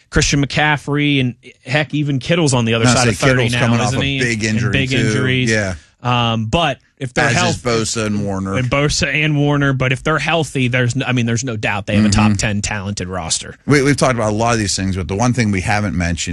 Christian McCaffrey, and heck, even Kittle's on the other side of 30 Kittle's now, coming isn't off he? a big injury, big too. injuries. Yeah. But if they're healthy, Bosa and Warner. But if they're healthy, there's no doubt they have a top 10 talented roster. We've talked about a lot of these things, but the one thing we haven't mentioned